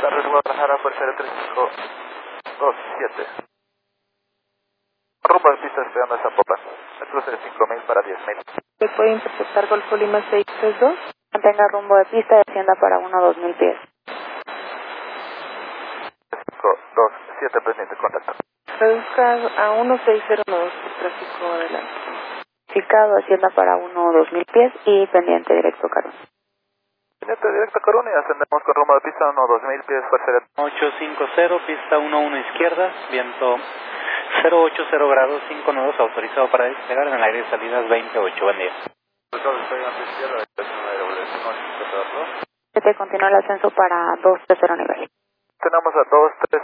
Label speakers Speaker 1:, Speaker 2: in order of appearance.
Speaker 1: tardes, Guadalajara, Fuerza 3527. Rumbo de pista esperando a Zapopan. El cruce de 5000 para 10,000.
Speaker 2: ¿Se puede interceptar Golfo Lima 632? Mantenga rumbo de pista y descienda para 1-2000 pies.
Speaker 1: 527 pendiente, contacto.
Speaker 2: Reduzca a 1609 por tráfico adelante. Cicado, ascienda para 1-2000 pies y pendiente directo Carón.
Speaker 1: Pendiente directo Carón y ascendemos con rumbo de pista 1-2000 pies, Fuerza
Speaker 3: 850, pista 11 izquierda, viento 080 grados, 5 nudos, autorizado para despegar en el aire de salidas 28, buen día.
Speaker 2: Continúa el ascenso para 230 nivel.
Speaker 1: Tenemos a 2, 3.